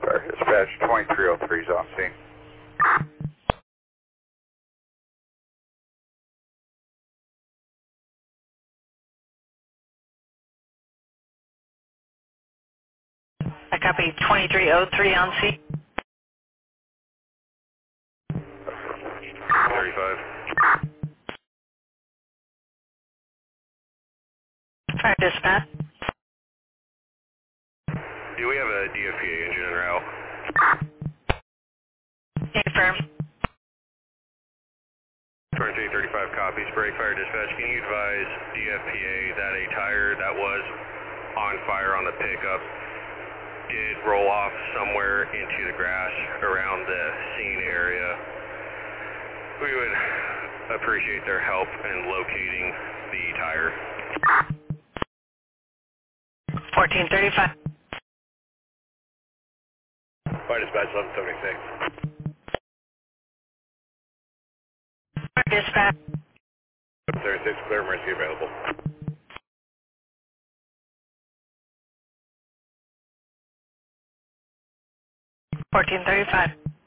Fire Dispatch 2303 is on scene. I copy 2303 on scene. 35. Fire dispatch. Do we have a DFPA engine en route? Confirm. 2335 copies. Break fire dispatch. Can you advise DFPA that a tire that was on fire on the pickup did roll off somewhere into the grass around the scene area? We would appreciate their help in locating the tire. 1435. Fire dispatch 1176. Fire dispatch. 36, clear emergency available. 1435.